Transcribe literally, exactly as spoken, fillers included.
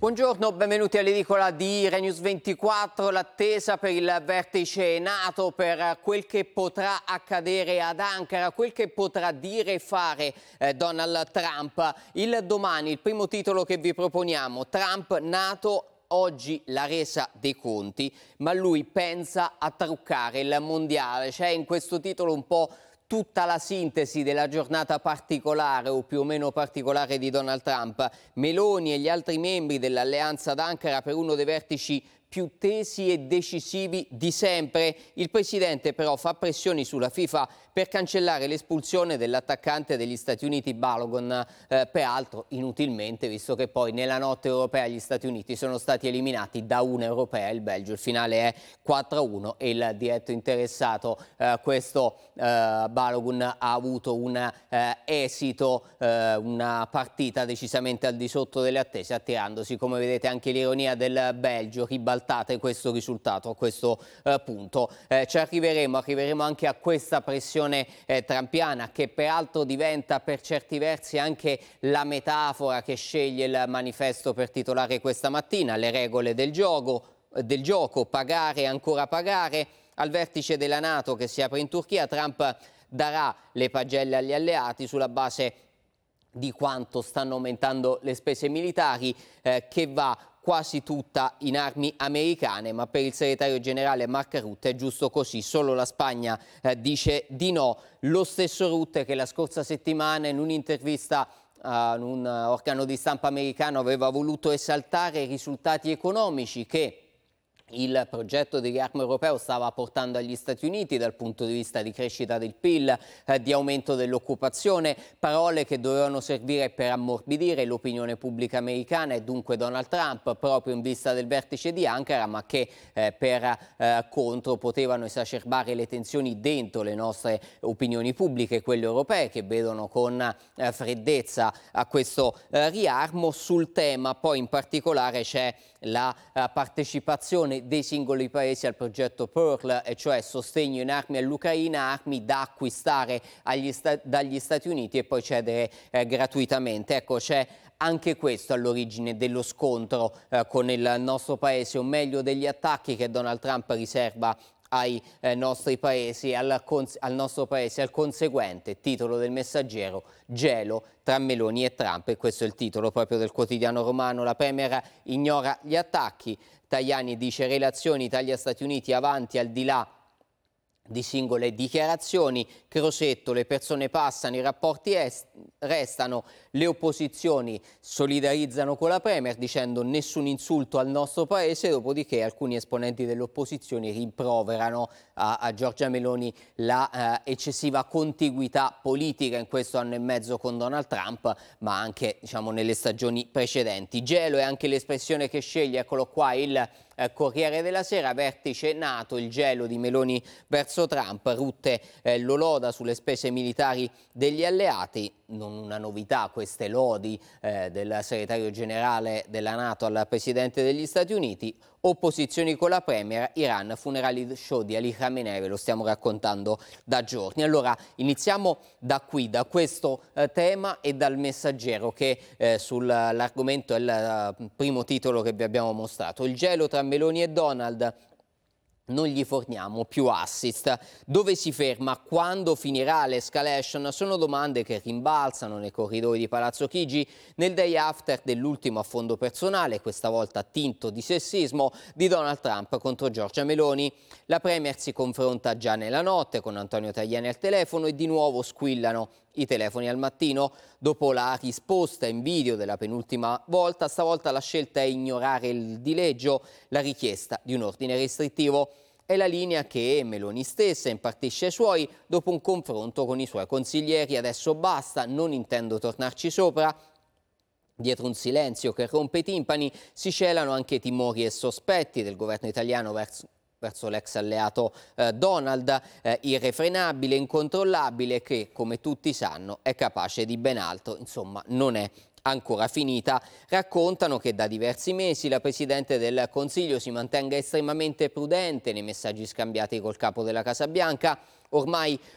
Buongiorno, benvenuti all'edicola di Rai News ventiquattro. L'attesa per il vertice NATO, per quel che potrà accadere ad Ankara, quel che potrà dire e fare eh, Donald Trump. Il domani, il primo titolo che vi proponiamo, Trump, NATO, oggi la resa dei conti, ma lui pensa a truccare il mondiale. C'è in questo titolo un po' tutta la sintesi della giornata particolare o più o meno particolare di Donald Trump. Meloni e gli altri membri dell'alleanza ad Ankara per uno dei vertici più tesi e decisivi di sempre. Il presidente però fa pressioni sulla FIFA per cancellare l'espulsione dell'attaccante degli Stati Uniti Balogun, eh, peraltro inutilmente, visto che poi nella notte europea gli Stati Uniti sono stati eliminati da una europea, il Belgio. Il finale è quattro a uno e il diretto interessato, eh, questo eh, Balogun, ha avuto un eh, esito, eh, una partita decisamente al di sotto delle attese, attirandosi, come vedete, anche l'ironia del Belgio. Ribaltate questo risultato a questo eh, punto. Eh, ci arriveremo, arriveremo anche a questa pressione eh, trampiana, che peraltro diventa per certi versi anche la metafora che sceglie il manifesto per titolare questa mattina: le regole del gioco, del gioco, pagare e ancora pagare. Al vertice della NATO che si apre in Turchia, Trump darà le pagelle agli alleati sulla base di quanto stanno aumentando le spese militari, eh, che va quasi tutta in armi americane, ma per il segretario generale Mark Rutte è giusto così. Solo la Spagna eh, dice di no. Lo stesso Rutte che la scorsa settimana in un'intervista a un organo di stampa americano aveva voluto esaltare i risultati economici che il progetto di riarmo europeo stava portando agli Stati Uniti dal punto di vista di crescita del P I L, eh, di aumento dell'occupazione, parole che dovevano servire per ammorbidire l'opinione pubblica americana e dunque Donald Trump, proprio in vista del vertice di Ankara, ma che eh, per eh, contro potevano esacerbare le tensioni dentro le nostre opinioni pubbliche, quelle europee, che vedono con eh, freddezza a questo eh, riarmo. Sul tema poi in particolare c'è la uh, partecipazione dei singoli paesi al progetto Pearl, e cioè sostegno in armi all'Ucraina, armi da acquistare agli sta- dagli Stati Uniti e poi cedere eh, gratuitamente. Ecco, c'è anche questo all'origine dello scontro eh, con il nostro paese, o meglio degli attacchi che Donald Trump riserva ai eh, nostri paesi, al, al nostro paese, al conseguente titolo del Messaggero: gelo tra Meloni e Trump. E questo è il titolo proprio del quotidiano romano. La Premier ignora gli attacchi. Tajani dice: relazioni Italia-Stati Uniti avanti al di là di singole dichiarazioni. Crosetto: le persone passano, i rapporti restano. Le opposizioni solidarizzano con la Premier dicendo nessun insulto al nostro paese, dopodiché alcuni esponenti delle opposizioni rimproverano a, a Giorgia Meloni la eh, eccessiva contiguità politica in questo anno e mezzo con Donald Trump, ma anche, diciamo, nelle stagioni precedenti. Gelo è anche l'espressione che sceglie, eccolo qua, il eh, Corriere della Sera: vertice NATO, il gelo di Meloni verso Trump. Rutte eh, lo loda sulle spese militari degli alleati. Non una novità queste lodi eh, del segretario generale della NATO al presidente degli Stati Uniti. Opposizioni con la Premier, Iran, funerali show di Ali Khamenei, ve lo stiamo raccontando da giorni. Allora iniziamo da qui, da questo eh, tema e dal Messaggero, che eh, sull'argomento è il uh, primo titolo che vi abbiamo mostrato. Il gelo tra Meloni e Donald. Non gli forniamo più assist. Dove si ferma? Quando finirà l'escalation? Sono domande che rimbalzano nei corridoi di Palazzo Chigi nel day after dell'ultimo affondo personale, questa volta tinto di sessismo, di Donald Trump contro Giorgia Meloni. La Premier si confronta già nella notte con Antonio Tajani al telefono e di nuovo squillano i telefoni al mattino. Dopo la risposta in video della penultima volta, stavolta la scelta è ignorare il dileggio, la richiesta di un ordine restrittivo. È la linea che Meloni stessa impartisce ai suoi dopo un confronto con i suoi consiglieri. Adesso basta, non intendo tornarci sopra. Dietro un silenzio che rompe i timpani si celano anche timori e sospetti del governo italiano verso verso l'ex alleato eh, Donald, eh, irrefrenabile, incontrollabile, che, come tutti sanno, è capace di ben altro. Insomma, non è ancora finita. Raccontano che da diversi mesi la Presidente del Consiglio si mantenga estremamente prudente nei messaggi scambiati col capo della Casa Bianca. Ormai